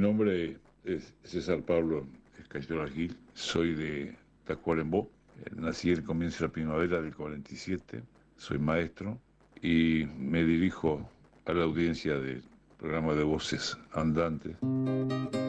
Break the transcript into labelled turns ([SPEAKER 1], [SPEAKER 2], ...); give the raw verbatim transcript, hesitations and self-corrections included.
[SPEAKER 1] nombre es César Pablo Escayola Gil, soy de Tacuarembó, eh, nací el comienzo de la primavera del cuarenta y siete, soy maestro y me dirijo a la audiencia del programa de Voces Andantes.